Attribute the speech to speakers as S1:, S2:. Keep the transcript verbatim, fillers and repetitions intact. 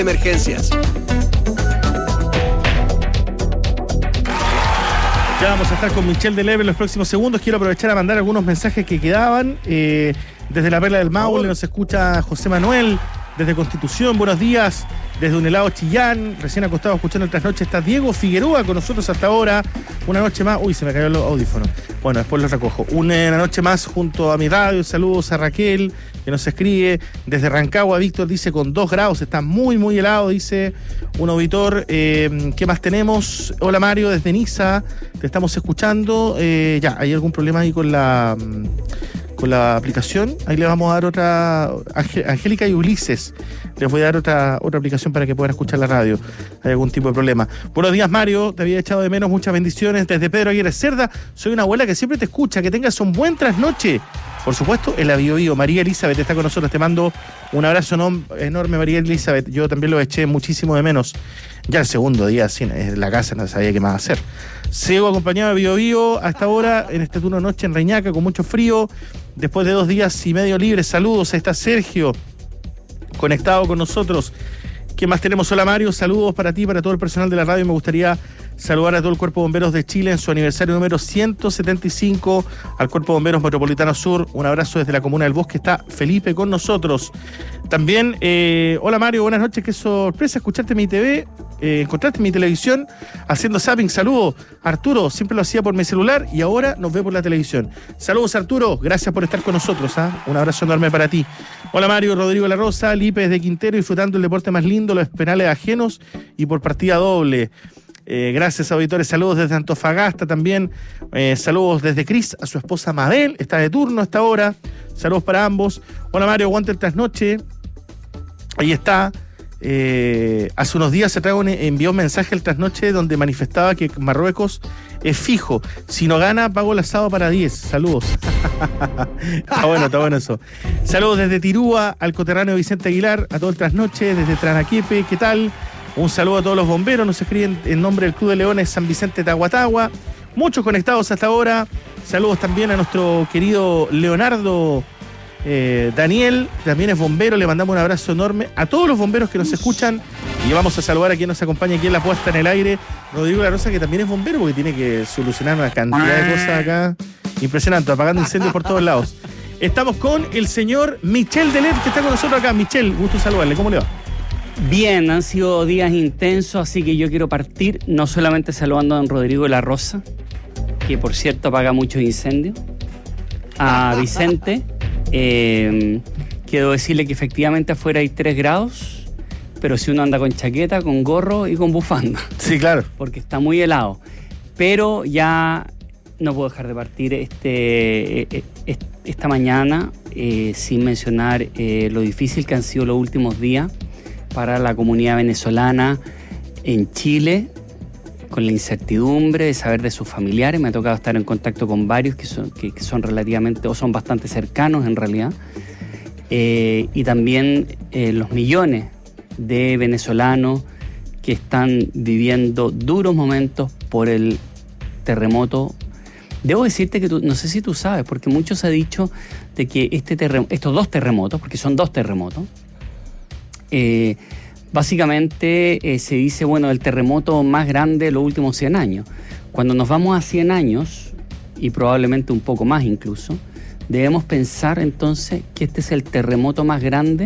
S1: Emergencias.
S2: Ya vamos a estar con Michelle Deleuze en los próximos segundos. Quiero aprovechar a mandar algunos mensajes que quedaban. Eh, desde la Perla del Maule nos escucha José Manuel. Desde Constitución, buenos días. Desde un helado Chillán, recién acostado escuchando el trasnoche, está Diego Figueroa con nosotros hasta ahora. Una noche más. Uy, se me cayó el audífono. Bueno, después lo recojo. Una noche más junto a mi radio. Saludos a Raquel, que nos escribe. Desde Rancagua, Víctor dice con dos grados, está muy, muy helado, dice un auditor. Eh, ¿Qué más tenemos? Hola Mario, desde Niza, te estamos escuchando. Eh, ya, ¿hay algún problema ahí con la... con la aplicación? Ahí le vamos a dar otra. Angélica y Ulises, les voy a dar otra otra aplicación para que puedan escuchar la radio. ¿Hay algún tipo de problema? Buenos días, Mario, te había echado de menos, muchas bendiciones desde Pedro Aguirre Cerda. Soy una abuela que siempre te escucha, que tengas un buen trasnoche. Por supuesto, en la Bio Bio. María Elizabeth está con nosotros, te mando un abrazo enorme, María Elizabeth. Yo también lo eché muchísimo de menos. Ya el segundo día, sí, en la casa no sabía qué más hacer. Sigo acompañado de Bio Bio hasta ahora, en este turno de noche en Reñaca, con mucho frío. Después de dos días y medio libres, saludos. Ahí está Sergio, conectado con nosotros. ¿Qué más tenemos? Hola Mario, saludos para ti, para todo el personal de la radio. Me gustaría saludar a todo el Cuerpo de Bomberos de Chile en su aniversario número ciento setenta y cinco, al Cuerpo de Bomberos Metropolitano Sur. Un abrazo desde la Comuna del Bosque. Está Felipe con nosotros. También, eh, hola Mario, buenas noches. Qué sorpresa escucharte en mi T V, eh, encontrarte en mi televisión haciendo zapping. Saludos, Arturo, siempre lo hacía por mi celular y ahora nos ve por la televisión. Saludos, Arturo, gracias por estar con nosotros. ¿eh? Un abrazo enorme para ti. Hola Mario, Rodrigo La Rosa, Lipe de Quintero, disfrutando el deporte más lindo, los penales ajenos y por partida doble. Eh, gracias, auditores. Saludos desde Antofagasta también. Eh, saludos desde Cris a su esposa Mabel, está de turno hasta ahora. Saludos para ambos. Hola Mario, aguanta el trasnoche. Ahí está. Eh, hace unos días se trajo un, envió un mensaje al trasnoche donde manifestaba que Marruecos es fijo. Si no gana, pago el asado para diez. Saludos. Está bueno, está bueno eso. Saludos desde Tirúa al coterráneo Vicente Aguilar, a todo el trasnoche, desde Tranaquepe, ¿qué tal? Un saludo a todos los bomberos, nos escriben en nombre del Club de Leones San Vicente Tahuatahua. Muchos conectados hasta ahora. Saludos también a nuestro querido Leonardo eh, Daniel, también es bombero. Le mandamos un abrazo enorme a todos los bomberos que nos escuchan. Y vamos a saludar a quien nos acompaña aquí en la puesta en el aire, Rodrigo La Rosa, que también es bombero porque tiene que solucionar una cantidad de cosas acá. Impresionante, apagando incendios por todos lados. Estamos con el señor Michelle Deleuze, que está con nosotros acá. Michelle, gusto saludarle, ¿cómo le va?
S3: Bien, han sido días intensos, así que yo quiero partir no solamente saludando a don Rodrigo La Rosa, que por cierto apaga muchos incendios, a Vicente. Eh, quiero decirle que efectivamente afuera hay tres grados, pero si uno anda con chaqueta, con gorro y con bufanda.
S2: Sí, claro.
S3: Porque está muy helado. Pero ya no puedo dejar de partir este, esta mañana eh, sin mencionar eh, lo difícil que han sido los últimos días para la comunidad venezolana en Chile, con la incertidumbre de saber de sus familiares. Me ha tocado estar en contacto con varios que son, que, que son relativamente, o son bastante cercanos en realidad, eh, y también eh, los millones de venezolanos que están viviendo duros momentos por el terremoto. Debo decirte que tú, no sé si tú sabes, porque mucho se ha dicho de que este terrem- estos dos terremotos, porque son dos terremotos, Eh, básicamente eh, se dice, bueno, el terremoto más grande de los últimos cien años. Cuando nos vamos a cien años, y probablemente un poco más incluso, debemos pensar entonces que este es el terremoto más grande